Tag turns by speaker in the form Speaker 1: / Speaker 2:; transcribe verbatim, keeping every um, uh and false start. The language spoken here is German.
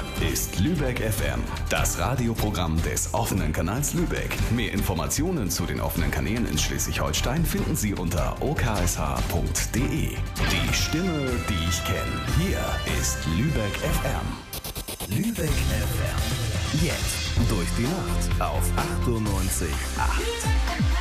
Speaker 1: ist Lübeck F M, das Radioprogramm des offenen Kanals Lübeck. Mehr Informationen zu den offenen Kanälen in Schleswig-Holstein finden Sie unter o k s h punkt d e. Die Stimme, die ich kenne. Hier ist Lübeck F M. Lübeck F M. Jetzt durch die Nacht auf achtundneunzig Komma acht.